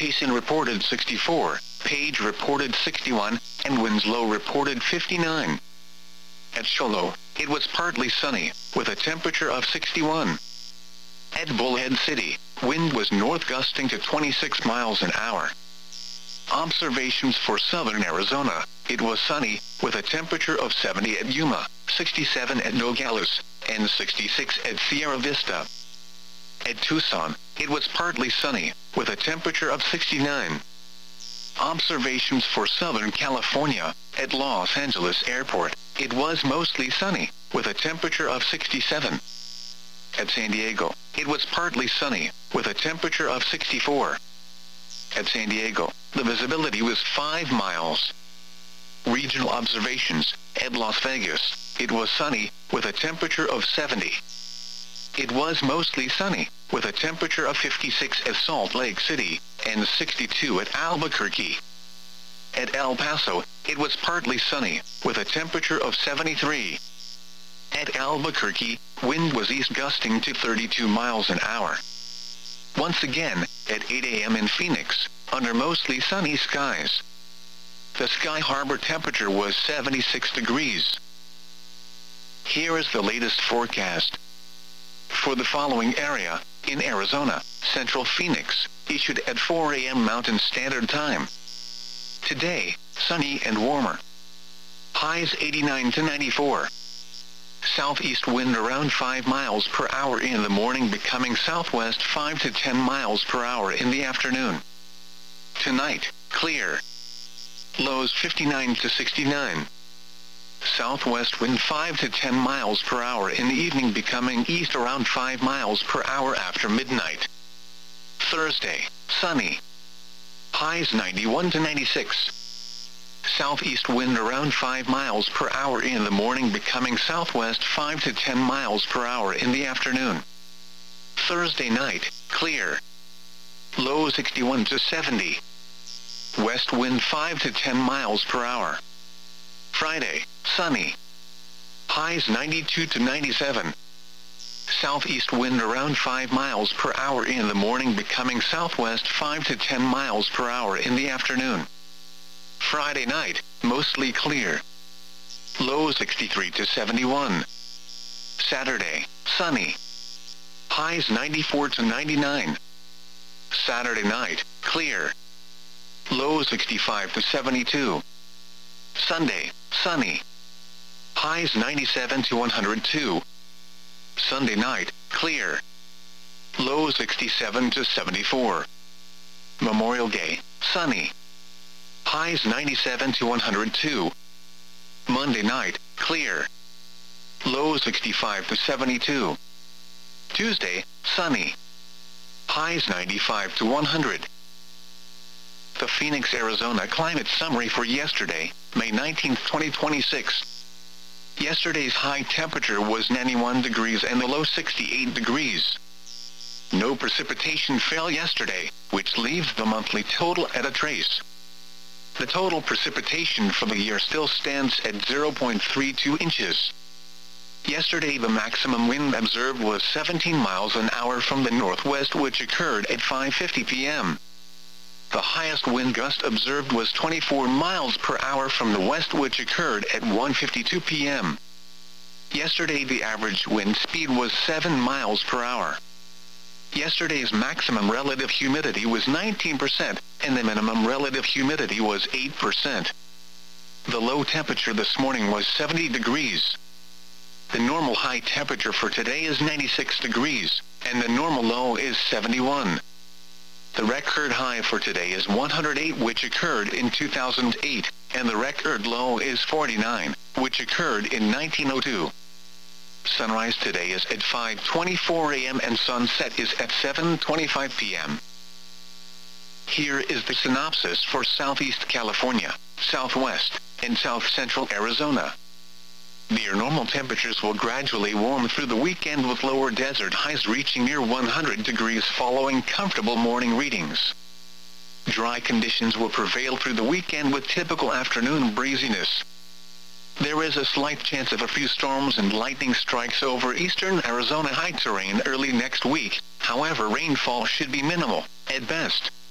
Payson reported 64, Page reported 61, and Winslow reported 59. At Show Low, it was partly sunny, with a temperature of 61. At Bullhead City, wind was north gusting to 26 miles an hour. Observations for southern Arizona, it was sunny, with a temperature of 70 at Yuma, 67 at Nogales, and 66 at Sierra Vista. At Tucson, it was partly sunny, with a temperature of 69. Observations for Southern California, at Los Angeles Airport, it was mostly sunny, with a temperature of 67. At San Diego, it was partly sunny, with a temperature of 64. At San Diego, the visibility was 5 miles. Regional observations, at Las Vegas, it was sunny, with a temperature of 70. It was mostly sunny, with a temperature of 56 at Salt Lake City, and 62 at Albuquerque. At El Paso, it was partly sunny, with a temperature of 73. At Albuquerque, wind was east gusting to 32 miles an hour. Once again, at 8 a.m. in Phoenix, under mostly sunny skies. The Sky Harbor temperature was 76 degrees. Here is the latest forecast. For the following area, in Arizona, Central Phoenix, issued at 4 a.m. Mountain Standard Time. Today, sunny and warmer. Highs 89 to 94. Southeast wind around 5 miles per hour in the morning, becoming southwest 5 to 10 miles per hour in the afternoon. Tonight, clear. Lows 59 to 69. Southwest wind 5 to 10 miles per hour in the evening, becoming east around 5 miles per hour after midnight. Thursday, sunny. Highs 91 to 96. Southeast wind around 5 miles per hour in the morning, becoming southwest 5 to 10 miles per hour in the afternoon. Thursday night, clear. Low 61 to 70. West wind 5 to 10 miles per hour. Friday, sunny. Highs 92 to 97. Southeast wind around 5 miles per hour in the morning, becoming southwest 5 to 10 miles per hour in the afternoon. Friday night, mostly clear. Low 63 to 71. Saturday, sunny. Highs 94 to 99. Saturday night, clear. Low 65 to 72. Sunday, sunny. Highs 97 to 102. Sunday night, clear. Low 67 to 74. Memorial Day, sunny. Highs 97 to 102. Monday night, clear. Low 65 to 72. Tuesday, sunny. Highs 95 to 100. The Phoenix, Arizona climate summary for yesterday, May 19, 2026. Yesterday's high temperature was 91 degrees and the low 68 degrees. No precipitation fell yesterday, which leaves the monthly total at a trace. The total precipitation for the year still stands at 0.32 inches. Yesterday the maximum wind observed was 17 miles an hour from the northwest, which occurred at 5:50 p.m. The highest wind gust observed was 24 miles per hour from the west, which occurred at 1:52 p.m. Yesterday the average wind speed was 7 miles per hour. Yesterday's maximum relative humidity was 19%, and the minimum relative humidity was 8%. The low temperature this morning was 70 degrees. The normal high temperature for today is 96 degrees, and the normal low is 71. The record high for today is 108, which occurred in 2008, and the record low is 49, which occurred in 1902. Sunrise today is at 5:24 a.m. and sunset is at 7:25 p.m. Here is the synopsis for Southeast California, Southwest, and South Central Arizona. Near normal temperatures will gradually warm through the weekend, with lower desert highs reaching near 100 degrees following comfortable morning readings. Dry conditions will prevail through the weekend with typical afternoon breeziness. There is a slight chance of a few storms and lightning strikes over eastern Arizona high terrain early next week. However, rainfall should be minimal, at best.